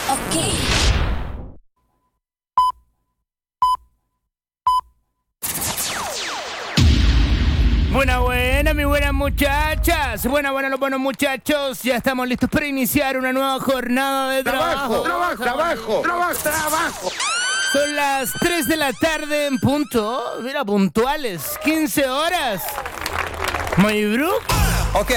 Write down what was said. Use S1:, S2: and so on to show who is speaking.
S1: Ok.
S2: Buena, mis buenas muchachas. Buenos buenos muchachos. Ya estamos listos para iniciar una nueva jornada de trabajo.
S3: Trabajo.
S2: Son las 3 de la tarde en punto. Mira, puntuales. 15 horas. My bro.
S3: Ok.